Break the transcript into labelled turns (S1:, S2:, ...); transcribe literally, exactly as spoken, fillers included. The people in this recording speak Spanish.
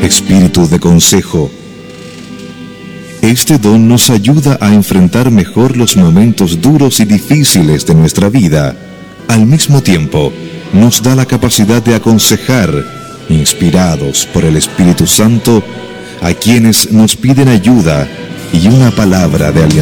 S1: espíritu de consejo. Este don nos ayuda a enfrentar mejor los momentos duros y difíciles de nuestra vida. Al mismo tiempo, nos da la capacidad de aconsejar, inspirados por el Espíritu Santo, a quienes nos piden ayuda y una palabra de aliento.